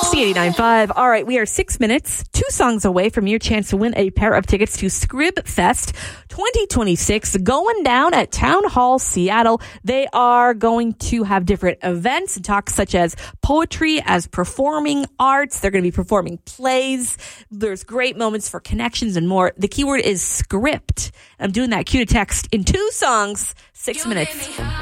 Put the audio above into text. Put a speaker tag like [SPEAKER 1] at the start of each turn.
[SPEAKER 1] C89.5. All right, we are 6 minutes, 2 songs away from your chance to win a pair of tickets to Scrib Fest 2026 going down at Town Hall Seattle. They are going to have different events and talks such as poetry as performing arts. They're going to be performing plays. There's great moments for connections and more. The keyword is script. I'm doing that cue to text in 2 songs, 6 minutes.